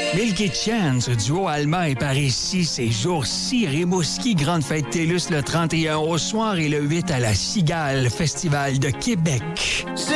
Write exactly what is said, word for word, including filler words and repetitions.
Milky Chance, duo allemand est par ici ces jours-ci. Rimouski, grande fête TELUS le trente et un au soir et le huit à la Cigale, Festival de Québec.